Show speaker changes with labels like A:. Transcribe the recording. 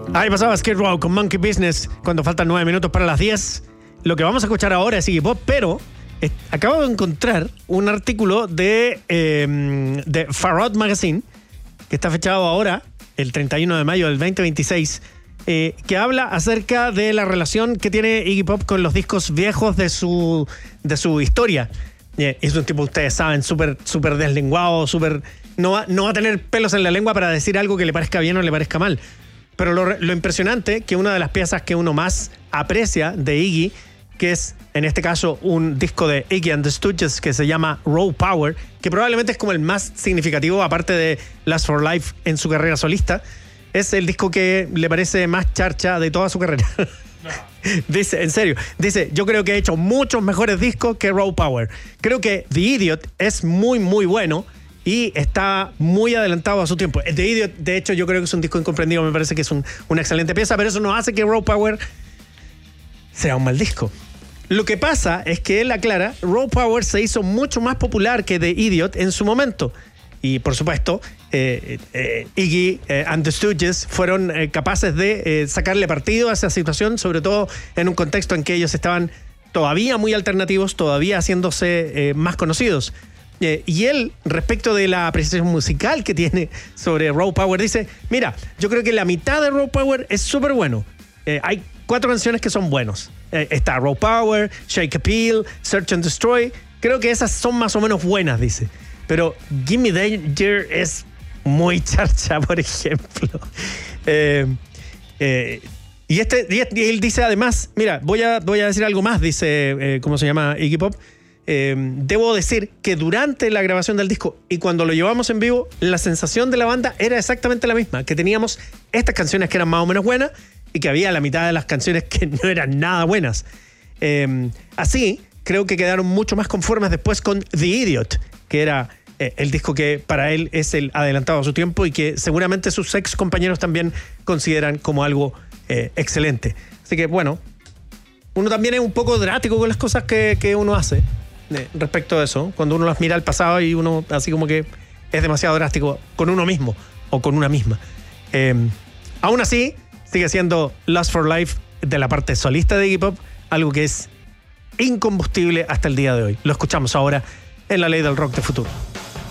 A: Ahí pasaba Skid Row con Monkey Business cuando faltan 9 minutos para las 10. Lo que vamos a escuchar ahora es Iggy Pop, pero acabo de encontrar un artículo de Farrod Magazine, que está fechado ahora, el 31 de mayo del 2026, que habla acerca de la relación que tiene Iggy Pop con los discos viejos de su historia. Es un tipo, ustedes saben, súper deslenguado, no va a tener pelos en la lengua para decir algo que le parezca bien o le parezca mal. Pero lo impresionante, que una de las piezas que uno más aprecia de Iggy, que es en este caso un disco de Iggy and the Stooges que se llama Raw Power, que probablemente es como el más significativo, aparte de Last for Life en su carrera solista, es el disco que le parece más charcha de toda su carrera. No. Dice, en serio, dice, yo creo que he hecho muchos mejores discos que Raw Power. Creo que The Idiot es muy, muy bueno y está muy adelantado a su tiempo. The Idiot, de hecho, yo creo que es un disco incomprendido, me parece que es una excelente pieza, pero eso no hace que Raw Power sea un mal disco. Lo que pasa es que él aclara, Raw Power se hizo mucho más popular que The Idiot en su momento. Y por supuesto, Iggy and the Stooges fueron capaces de sacarle partido a esa situación, sobre todo en un contexto en que ellos estaban todavía muy alternativos, todavía haciéndose más conocidos. Y él, respecto de la apreciación musical que tiene sobre Raw Power, dice, mira, yo creo que la mitad de Raw Power es súper bueno. Hay 4 canciones que son buenos. Está Raw Power, Shake Appeal, Search and Destroy. Creo que esas son más o menos buenas, dice. Pero Gimme Danger es muy charcha, por ejemplo. Y él dice además, mira, voy a decir algo más, dice, ¿cómo se llama? Iggy Pop. Debo decir que durante la grabación del disco y cuando lo llevamos en vivo, la sensación de la banda era exactamente la misma, que teníamos estas canciones que eran más o menos buenas y que había la mitad de las canciones que no eran nada buenas. Así, creo que quedaron mucho más conformes después con The Idiot, que era el disco que para él es el adelantado a su tiempo y que seguramente sus ex compañeros también consideran como algo excelente. Así que bueno, uno también es un poco drástico con las cosas que uno hace respecto a eso, cuando uno las mira al pasado y uno así como que es demasiado drástico con uno mismo o con una misma. Aún así, sigue siendo Last for Life de la parte solista de Iggy Pop, algo que es incombustible hasta el día de hoy. Lo escuchamos ahora en La Ley del Rock de Futuro.